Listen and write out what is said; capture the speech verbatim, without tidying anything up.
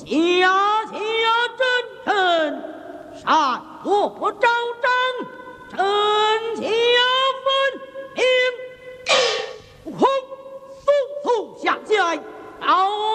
下下真臣，善我昭彰，臣下分明，空速速下界，到。